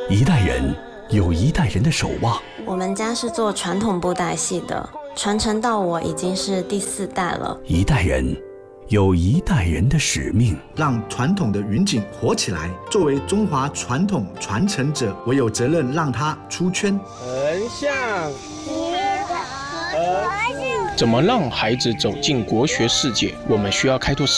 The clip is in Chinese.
一代人有一代人的守望。 我们家是做传统布袋戏的，传承到我已经是第4代了。 一代人有一代人的使命， 让传统的云锦活起来。作为中华传统传承者，我有责任让它出圈。 横向， 怎么让孩子走进国学世界？我们需要开拓